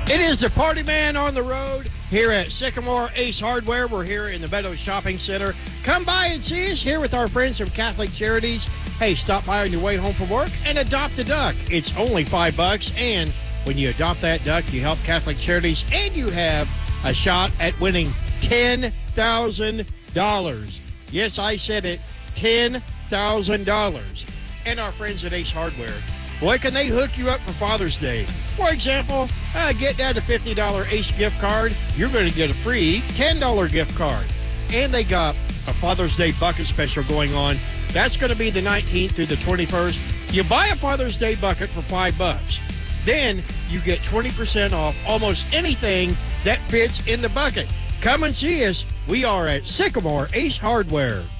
It is the Party Man on the road here at Sycamore Ace Hardware. We're here in the Meadows Shopping Center. Come by and see us here with our friends from Catholic Charities. Hey, stop by on your way home from work and adopt a duck. It's only $5, and when you adopt that duck, you help Catholic Charities, and you have a shot at winning $10,000. Yes, I said it, $10,000. And our friends at Ace Hardware, boy, can they hook you up for Father's Day. For example, get that a $50 Ace gift card. You're going to get a free $10 gift card. And they got a Father's Day bucket special going on. That's going to be the 19th through the 21st. You buy a Father's Day bucket for $5. Then you get 20% off almost anything that fits in the bucket. Come and see us. We are at Sycamore Ace Hardware.